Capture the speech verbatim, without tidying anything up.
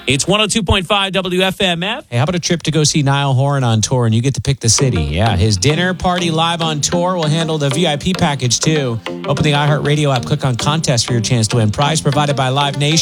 It's one oh two point five W F M F. Hey, how about a trip to go see Niall Horan on tour and you get to pick the city? Yeah, his dinner party live on tour will handle the V I P package too. Open the iHeartRadio app, click on contest for your chance to win. Prize provided by Live Nation.